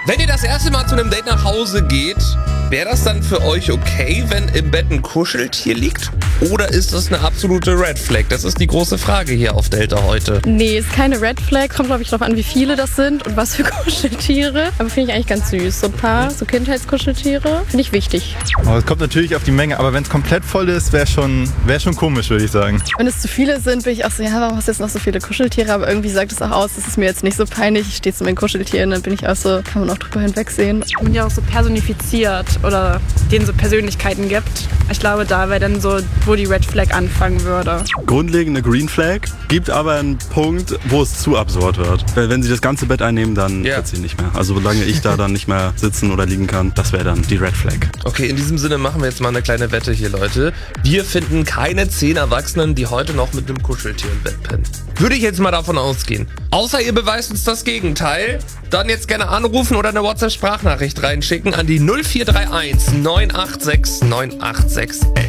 Wenn ihr das erste Mal zu einem Date nach Hause geht, wäre das dann für euch okay, wenn im Bett ein Kuscheltier liegt? Oder ist das eine absolute Red Flag? Das ist die große Frage hier auf Delta heute. Nee, ist keine Red Flag. Kommt, glaube ich, darauf an, wie viele das sind und was für Kuscheltiere. Aber finde ich eigentlich ganz süß. So ein paar, so Kindheitskuscheltiere, finde ich wichtig. Oh, es kommt natürlich auf die Menge, aber wenn es komplett voll ist, wäre schon komisch, würde ich sagen. Wenn es zu viele sind, bin ich auch so, ja, warum hast du jetzt noch so viele Kuscheltiere? Aber irgendwie sagt es auch aus, das ist mir jetzt nicht so peinlich. Ich stehe zu meinen Kuscheltieren, dann bin ich auch so, kann man auch drüber hinwegsehen. Und ja auch so personifiziert oder denen so Persönlichkeiten gibt. Ich glaube, da wäre dann so, wo die Red Flag anfangen würde. Grundlegende Green Flag, gibt aber einen Punkt, wo es zu absurd wird. Wenn sie das ganze Bett einnehmen, dann plötzlich nicht mehr. Also solange ich da dann nicht mehr sitzen oder liegen kann, das wäre dann die Red Flag. Okay, in diesem Sinne machen wir jetzt mal eine kleine Wette hier, Leute. Wir finden keine 10 Erwachsenen, die heute noch mit einem Kuscheltier im Bett pennen. Würde ich jetzt mal davon ausgehen. Außer ihr beweist uns das Gegenteil, dann jetzt gerne anrufen oder eine WhatsApp-Sprachnachricht reinschicken an die 0431 986 98611.